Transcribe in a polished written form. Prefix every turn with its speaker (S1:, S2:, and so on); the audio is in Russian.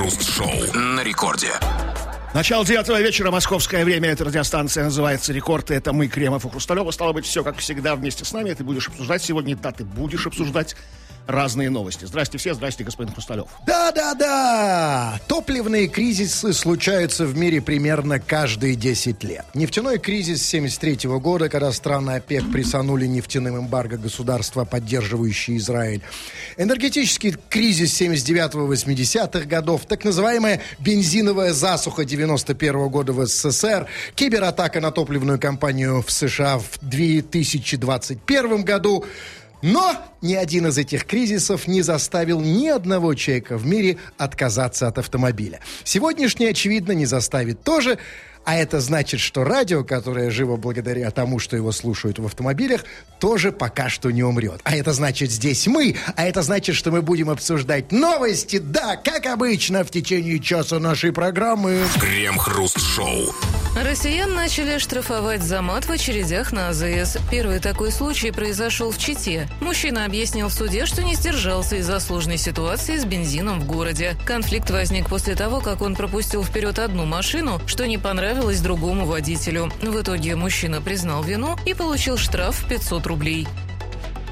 S1: Крем-хруст-шоу на рекорде.
S2: Начало 9 вечера, московское время. Эта радиостанция называется «Рекорд». Это мы, Кремов и Хрусталева. Стало быть, все, как всегда, вместе с нами. Ты будешь обсуждать сегодня, да, ты будешь обсуждать разные новости. Здрасте все, здрасте, господин Хрусталев.
S3: Да-да-да! Топливные кризисы случаются в мире примерно каждые 10 лет. Нефтяной кризис 1973 года, когда страны ОПЕК присанули нефтяным эмбарго государства, поддерживающие Израиль. Энергетический кризис 79-80-х годов, так называемая бензиновая засуха 91 года в СССР, кибератака на топливную компанию в США в 2021 году. Но ни один из этих кризисов не заставил ни одного человека в мире отказаться от автомобиля. Сегодняшний, очевидно, не заставит тоже. А это значит, что радио, которое живо благодаря тому, что его слушают в автомобилях, тоже пока что не умрет. А это значит, здесь мы. А это значит, что мы будем обсуждать новости, да, как обычно, в течение часа нашей программы.
S1: Крем-хруст-шоу.
S4: Россиян начали штрафовать за мат в очередях на АЗС. Первый такой случай произошел в Чите. Мужчина объяснил в суде, что не сдержался из-за сложной ситуации с бензином в городе. Конфликт возник после того, как он пропустил вперед одну машину, что не понравилось другому водителю. В итоге мужчина признал вину и получил штраф в 500 рублей.